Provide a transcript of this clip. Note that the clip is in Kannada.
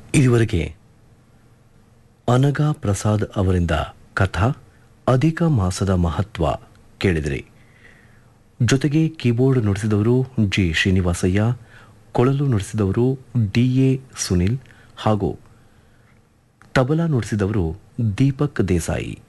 ಇದುವರೆಗೆ ಅನಘಾ ಪ್ರಸಾದ್ ಅವರಿಂದ ಕಥಾ ಅಧಿಕ ಮಾಸದ ಮಹತ್ವ ಕೇಳಿದಿರಿ. ಜೊತೆಗೆ ಕೀಬೋರ್ಡ್ ನುಡಿಸಿದವರು ಜಿ ಶ್ರೀನಿವಾಸಯ್ಯ, ಕೊಳಲು ನುಡಿಸಿದವರು ಡಿಎ ಸುನಿಲ್ ಹಾಗೂ ತಬಲಾ ನುಡಿಸಿದವರು ದೀಪಕ್ ದೇಸಾಯಿ.